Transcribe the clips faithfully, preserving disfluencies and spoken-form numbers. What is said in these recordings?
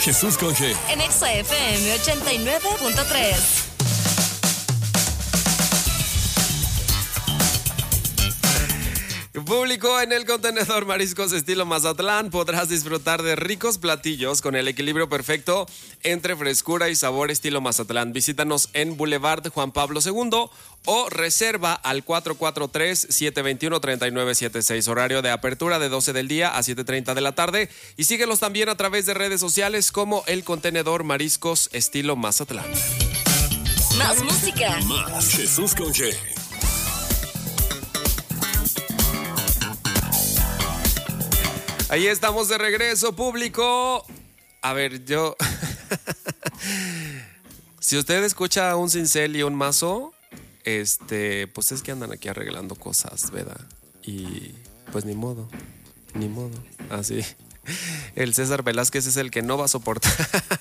Jesús con G. En Exa F M ochenta y nueve punto tres. Público, en el contenedor Mariscos estilo Mazatlán podrás disfrutar de ricos platillos con el equilibrio perfecto entre frescura y sabor estilo Mazatlán. Visítanos en Boulevard Juan Pablo segundo o reserva al cuatro cuatro tres, siete dos uno, tres nueve siete seis. Horario de apertura de doce del día a siete treinta de la tarde. Y síguelos también a través de redes sociales como el contenedor Mariscos estilo Mazatlán. Más música. Más Jesús con G. Ahí estamos de regreso, público. A ver, yo... si usted escucha un cincel y un mazo, este, pues es que andan aquí arreglando cosas, ¿verdad? Y pues ni modo, ni modo. Así. El César Velázquez es el que no va a soportar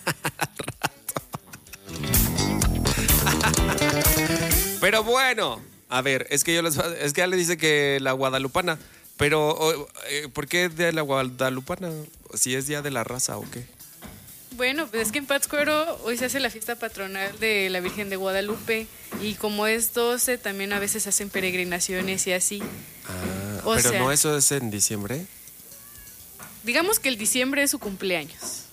Pero bueno, a ver, es que yo les es que ya le dice que la guadalupana. Pero, ¿por qué de la guadalupana? ¿Si es día de la raza o qué? Bueno, pues es que en Pátzcuaro hoy se hace la fiesta patronal de la Virgen de Guadalupe. Y como es doce, también a veces hacen peregrinaciones y así. Ah, o pero sea, no, eso es en diciembre. Digamos que el diciembre es su cumpleaños.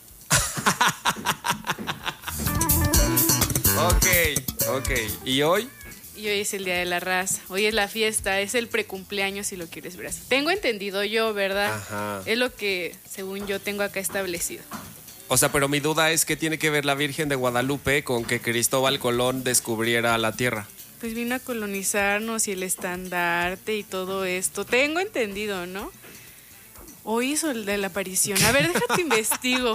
Ok, ok. ¿Y hoy? Y hoy es el Día de la Raza. Hoy es la fiesta, es el precumpleaños si lo quieres ver así. Tengo entendido yo, ¿verdad? Ajá. Es lo que, según yo, tengo acá establecido. O sea, pero mi duda es qué tiene que ver la Virgen de Guadalupe con que Cristóbal Colón descubriera la tierra. Pues vino a colonizarnos y el estandarte y todo esto. Tengo entendido, ¿no? Hoy hizo el de la aparición. A ver, déjate investigo.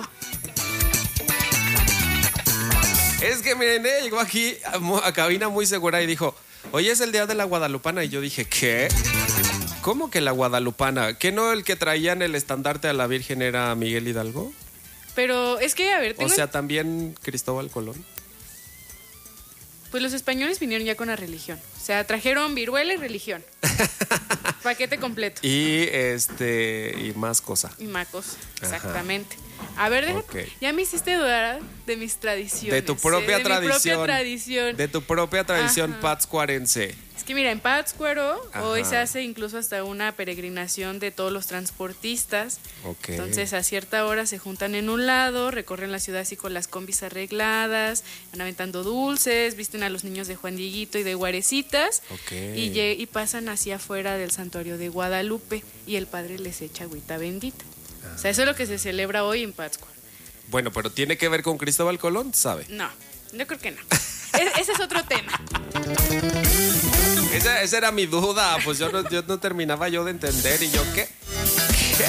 Es que miren, ella llegó aquí a, a cabina muy segura y dijo, hoy es el día de la guadalupana. Y yo dije, ¿qué? ¿Cómo que la guadalupana? ¿Qué no el que traían el estandarte a la Virgen era Miguel Hidalgo? Pero es que, a ver, tengo... O sea, también Cristóbal Colón. Pues los españoles vinieron ya con la religión. O sea, trajeron viruela y religión. Paquete completo. Y este y más cosa. Y macos, exactamente. Ajá. A ver, déjate, okay. Ya me hiciste dudar de mis tradiciones. De tu propia ¿eh? de tradición. Mi propia tradición. De tu propia tradición pátzcuarense. Es que mira, en Pátzcuaro hoy se hace incluso hasta una peregrinación de todos los transportistas. Okay. Entonces a cierta hora se juntan en un lado, recorren la ciudad así con las combis arregladas, van aventando dulces, visten a los niños de Juan Dieguito y de Guarecitas. Okay. Y, y pasan hacia afuera del santuario de Guadalupe y el padre les echa agüita bendita. Ah. O sea, eso es lo que se celebra hoy en Pátzcuaro. Bueno, pero ¿tiene que ver con Cristóbal Colón? ¿Sabe? No, yo creo que no. es, ese es otro tema. Esa, esa era mi duda, pues yo no, yo no terminaba yo de entender y yo, ¿qué? ¿Qué?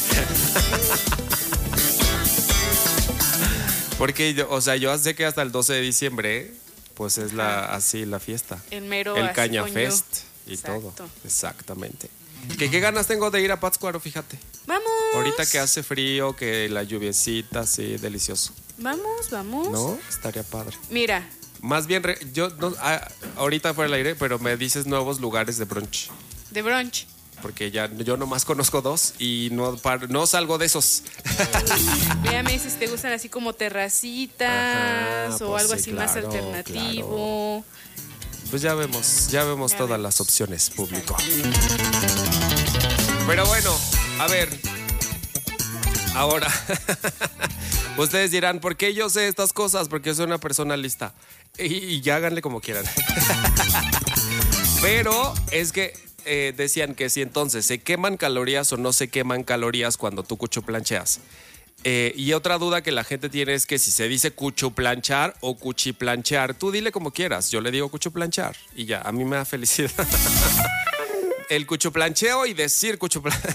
Porque, yo, o sea, yo sé que hasta el doce de diciembre, pues es la así la fiesta. El mero El Caña Fest y Exacto. todo. Exactamente. ¿Qué, qué ganas tengo de ir a Pátzcuaro, fíjate? Vamos. Ahorita que hace frío, que la lluviecita, así, delicioso. Vamos, vamos. ¿No? Estaría padre. Mira. Más bien, yo no, ah, ahorita fuera el aire, pero me dices nuevos lugares de brunch. De brunch. Porque ya yo nomás conozco dos y no, no salgo de esos. Mira, me dices, ¿te gustan así como terracitas? Ajá, o pues algo sí, así claro, más alternativo? Claro. Pues ya vemos, ya vemos ya todas vemos. las opciones, público. Pero bueno, a ver. Ahora, ustedes dirán, ¿por qué yo sé estas cosas? Porque soy una persona lista. Y, y ya háganle como quieran. Pero es que eh, decían que si entonces se queman calorías o no se queman calorías cuando tú cuchuplancheas. Eh, y otra duda que la gente tiene es que si se dice cuchuplanchar o cuchiplanchear, tú dile como quieras. Yo le digo cuchuplanchar y ya, a mí me da felicidad. El cuchuplancheo y decir cuchuplancheo.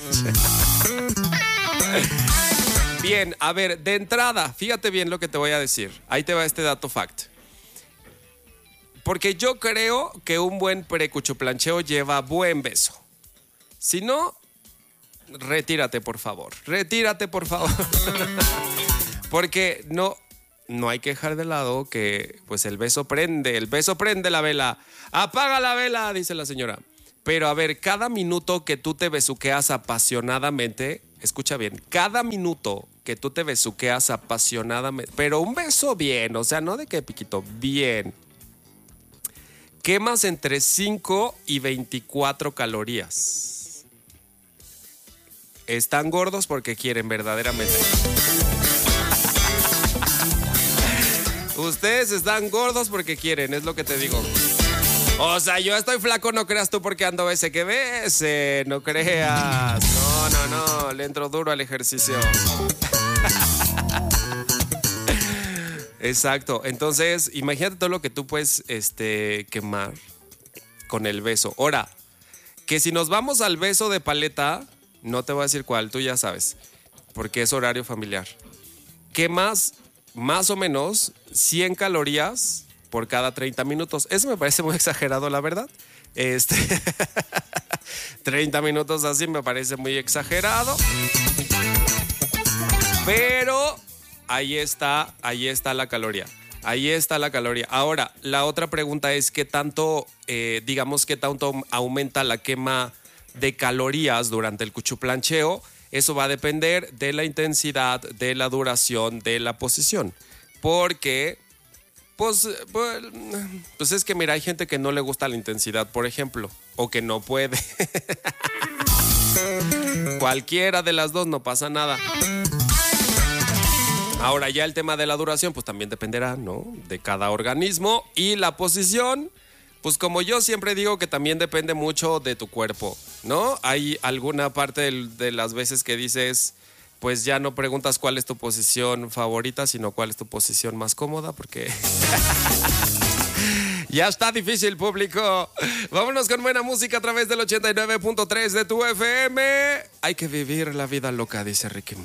Bien, a ver, de entrada, fíjate bien lo que te voy a decir. Ahí te va este dato fact. Porque yo creo que un buen precuchuplancheo lleva buen beso. Si no, retírate, por favor. Retírate, por favor. Porque no, no hay que dejar de lado que pues el beso prende, el beso prende la vela. Apaga la vela, dice la señora. Pero a ver, cada minuto que tú te besuqueas apasionadamente, escucha bien, cada minuto que tú te besuqueas apasionadamente, pero un beso bien, o sea, no de que piquito, bien. Quemas entre cinco y veinticuatro calorías. Están gordos porque quieren verdaderamente. Ustedes están gordos porque quieren, es lo que te digo. O sea, yo estoy flaco, no creas tú porque ando ese que ves, eh, no creas. No, no, no, le entro duro al ejercicio. Exacto, entonces imagínate todo lo que tú puedes este, quemar con el beso. Ahora, que si nos vamos al beso de paleta, no te voy a decir cuál, tú ya sabes, porque es horario familiar. Quemas más o menos cien calorías por cada treinta minutos. Eso me parece muy exagerado, la verdad. Este treinta minutos así me parece muy exagerado. Pero ahí está, ahí está la caloría. Ahí está la caloría. Ahora, la otra pregunta es qué tanto, eh, digamos, qué tanto aumenta la quema de calorías durante el cuchuplancheo. Eso va a depender de la intensidad, de la duración, de la posición. Porque, pues, pues, pues es que mira, hay gente que no le gusta la intensidad, por ejemplo, o que no puede. Cualquiera de las dos, no pasa nada. Ahora ya el tema de la duración, pues también dependerá, ¿no? De cada organismo. Y la posición, pues como yo siempre digo que también depende mucho de tu cuerpo, ¿no? Hay alguna parte de, de las veces que dices, pues ya no preguntas cuál es tu posición favorita, sino cuál es tu posición más cómoda, porque ya está difícil, público. Vámonos con buena música a través del ochenta y nueve punto tres de tu F M. Hay que vivir la vida loca, dice Ricky Martin.